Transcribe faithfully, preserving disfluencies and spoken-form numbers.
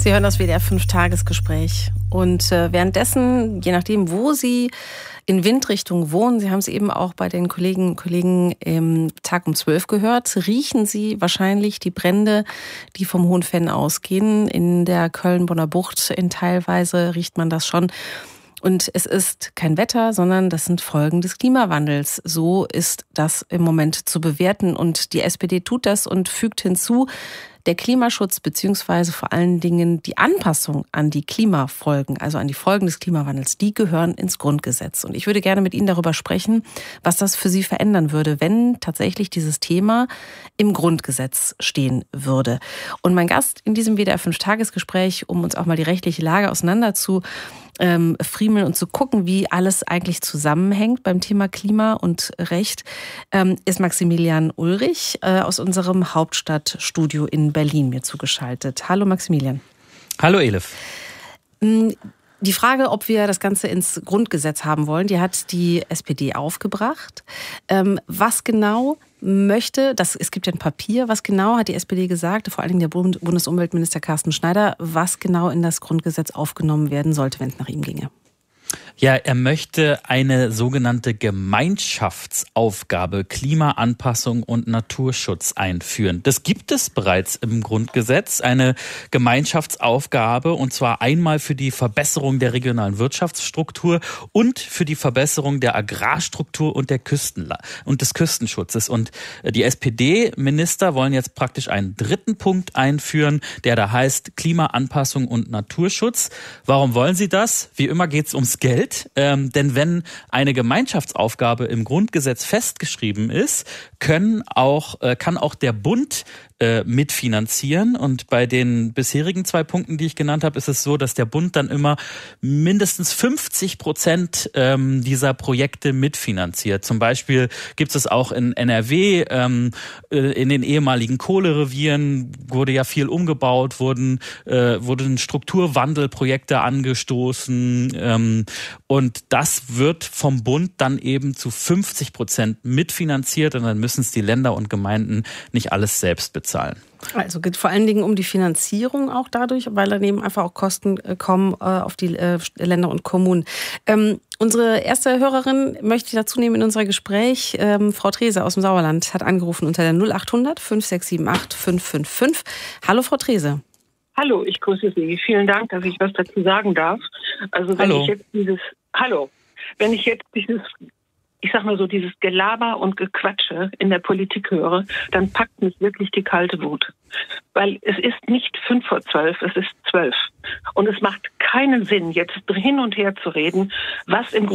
Sie hören das W D R fünf Tagesgespräch. Und äh, währenddessen, je nachdem, wo Sie in Windrichtung wohnen, Sie haben es eben auch bei den Kolleginnen und Kollegen im Tag um zwölf gehört, riechen Sie wahrscheinlich die Brände, die vom Hohen Venn ausgehen. In der Köln-Bonner Bucht in teilweise riecht man das schon. Und es ist kein Wetter, sondern das sind Folgen des Klimawandels. So ist das im Moment zu bewerten. Und die S P D tut das und fügt hinzu, der Klimaschutz beziehungsweise vor allen Dingen die Anpassung an die Klimafolgen, also an die Folgen des Klimawandels, die gehören ins Grundgesetz. Und ich würde gerne mit Ihnen darüber sprechen, was das für Sie verändern würde, wenn tatsächlich dieses Thema im Grundgesetz stehen würde. Und mein Gast in diesem W D R fünf Tagesgespräch, um uns auch mal die rechtliche Lage auseinander zu ähm, friemeln und zu gucken, wie alles eigentlich zusammenhängt beim Thema Klima und Recht, ähm, ist Maximilian Ulrich äh, aus unserem Hauptstadtstudio in Berlin mir zugeschaltet. Hallo Maximilian. Hallo Elif. Die Frage, ob wir das Ganze ins Grundgesetz haben wollen, die hat die S P D aufgebracht. Ähm, was genau möchte, das, es gibt ja ein Papier, was genau hat die S P D gesagt, vor allen Dingen der Bund, Bundesumweltminister Carsten Schneider, was genau in das Grundgesetz aufgenommen werden sollte, wenn es nach ihm ginge? Ja, er möchte eine sogenannte Gemeinschaftsaufgabe Klimaanpassung und Naturschutz einführen. Das gibt es bereits im Grundgesetz, eine Gemeinschaftsaufgabe, und zwar einmal für die Verbesserung der regionalen Wirtschaftsstruktur und für die Verbesserung der Agrarstruktur und der Küsten und des Küstenschutzes. Und die S P D-Minister wollen jetzt praktisch einen dritten Punkt einführen, der da heißt Klimaanpassung und Naturschutz. Warum wollen sie das? Wie immer geht es ums Geld. Ähm, denn wenn eine Gemeinschaftsaufgabe im Grundgesetz festgeschrieben ist, können auch, äh, kann auch der Bund äh, mitfinanzieren. Und bei den bisherigen zwei Punkten, die ich genannt habe, ist es so, dass der Bund dann immer mindestens fünfzig Prozent ähm, dieser Projekte mitfinanziert. Zum Beispiel gibt es auch in N R W, ähm, in den ehemaligen Kohlerevieren wurde ja viel umgebaut, wurden, äh, wurden Strukturwandelprojekte angestoßen, ähm, und das wird vom Bund dann eben zu fünfzig Prozent mitfinanziert, und dann müssen es die Länder und Gemeinden nicht alles selbst bezahlen. Also geht vor allen Dingen um die Finanzierung auch dadurch, weil daneben einfach auch Kosten kommen äh, auf die äh, Länder und Kommunen. Ähm, unsere erste Hörerin möchte ich dazu nehmen in unser Gespräch. Ähm, Frau Trese aus dem Sauerland hat angerufen unter der null acht hundert fünf sechs sieben acht fünf fünf fünf. Hallo Frau Trese. Hallo, ich grüße Sie. Vielen Dank, dass ich was dazu sagen darf. Also wenn Hallo. ich jetzt dieses Hallo, wenn ich jetzt dieses ich sag mal so, dieses Gelaber und Gequatsche in der Politik höre, dann packt mich wirklich die kalte Wut. Weil es ist nicht fünf vor zwölf, es ist zwölf. Und es macht keinen Sinn, jetzt hin und her zu reden, was im